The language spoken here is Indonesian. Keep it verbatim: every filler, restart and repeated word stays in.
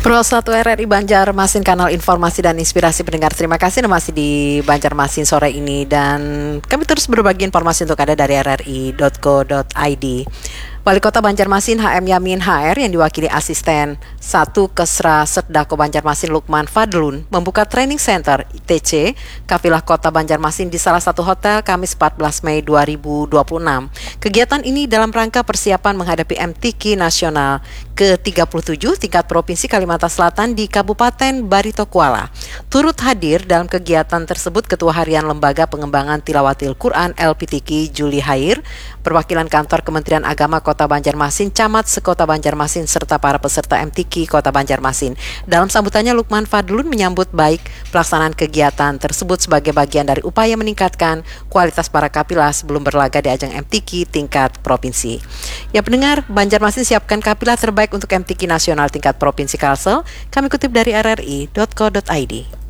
Pro satu R R I Banjarmasin, kanal informasi dan inspirasi pendengar. Terima kasih Anda masih di Banjarmasin sore ini, dan kami terus berbagi informasi untuk Anda dari r r i dot co dot i d. Wali Kota Banjarmasin H M Yamin H R yang diwakili Asisten satu Kesra Serdako Banjarmasin Lukman Fadlun membuka training center I T C Kafilah Kota Banjarmasin di salah satu hotel Kamis empat belas Mei dua ribu dua puluh enam. Kegiatan ini dalam rangka persiapan menghadapi M T Q Nasional ke tiga puluh tujuh tingkat Provinsi Kalimantan Selatan di Kabupaten Barito Kuala. Turut hadir dalam kegiatan tersebut Ketua Harian Lembaga Pengembangan Tilawatil Quran L P T Q Juli Hair, perwakilan kantor Kementerian Agama Kota Banjarmasin, Camat Sekota Banjarmasin, serta para peserta M T Q Kota Banjarmasin. Dalam sambutannya, Lukman Fadlun menyambut baik pelaksanaan kegiatan tersebut sebagai bagian dari upaya meningkatkan kualitas para kapilah sebelum berlaga di ajang M T Q tingkat provinsi. Ya pendengar, Banjarmasin siapkan kapilah terbaik untuk M T Q Nasional tingkat provinsi Kalsel. Kami kutip dari r r i dot co dot i d.